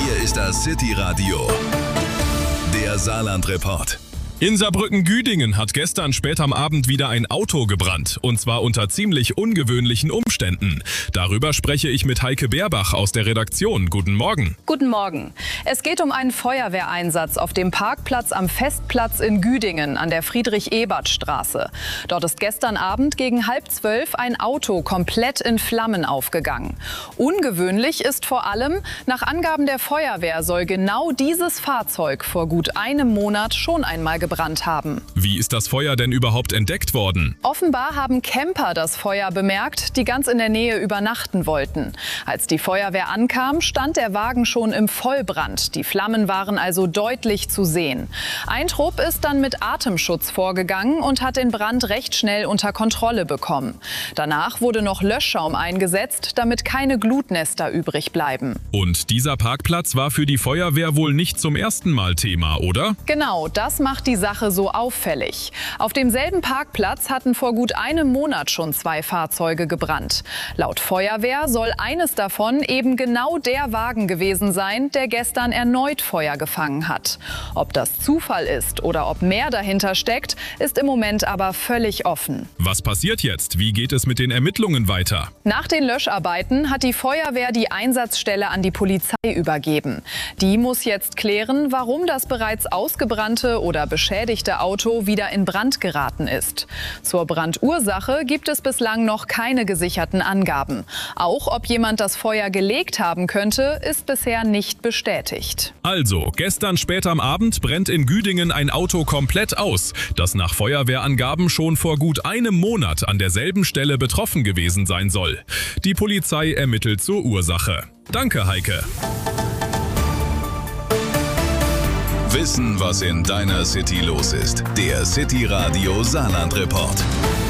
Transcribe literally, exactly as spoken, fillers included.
Hier ist das City Radio, der Saarland-Report. In Saarbrücken-Güdingen hat gestern spät am Abend wieder ein Auto gebrannt, und zwar unter ziemlich ungewöhnlichen Umständen. Darüber spreche ich mit Heike Beerbach aus der Redaktion. Guten Morgen. Guten Morgen. Es geht um einen Feuerwehreinsatz auf dem Parkplatz am Festplatz in Güdingen an der Friedrich-Ebert-Straße. Dort ist gestern Abend gegen halb zwölf ein Auto komplett in Flammen aufgegangen. Ungewöhnlich ist vor allem, nach Angaben der Feuerwehr soll genau dieses Fahrzeug vor gut einem Monat schon einmal gebrannt haben. Wie ist das Feuer denn überhaupt entdeckt worden? Offenbar haben Camper das Feuer bemerkt, die ganz in der Nähe übernachten wollten. Als die Feuerwehr ankam, stand der Wagen schon im Vollbrand. Die Flammen waren also deutlich zu sehen. Ein Trupp ist dann mit Atemschutz vorgegangen und hat den Brand recht schnell unter Kontrolle bekommen. Danach wurde noch Löschschaum eingesetzt, damit keine Glutnester übrig bleiben. Und dieser Parkplatz war für die Feuerwehr wohl nicht zum ersten Mal Thema, oder? Genau, das macht die Sache so auffällig. Auf demselben Parkplatz hatten vor gut einem Monat schon zwei Fahrzeuge gebrannt. Laut Feuerwehr soll eines davon eben genau der Wagen gewesen sein, der gestern erneut Feuer gefangen hat. Ob das Zufall ist oder ob mehr dahinter steckt, ist im Moment aber völlig offen. Was passiert jetzt? Wie geht es mit den Ermittlungen weiter? Nach den Löscharbeiten hat die Feuerwehr die Einsatzstelle an die Polizei übergeben. Die muss jetzt klären, warum das bereits ausgebrannte oder beschädigte Auto wieder in Brand geraten ist. Zur Brandursache gibt es bislang noch keine gesicherten Angaben. Auch ob jemand das Feuer gelegt haben könnte, ist bisher nicht bestätigt. Also, gestern spät am Abend brennt in Güdingen ein Auto komplett aus, das nach Feuerwehrangaben schon vor gut einem Monat an derselben Stelle betroffen gewesen sein soll. Die Polizei ermittelt zur Ursache. Danke, Heike. Wissen, was in deiner City los ist. Der City Radio Saarland-Report.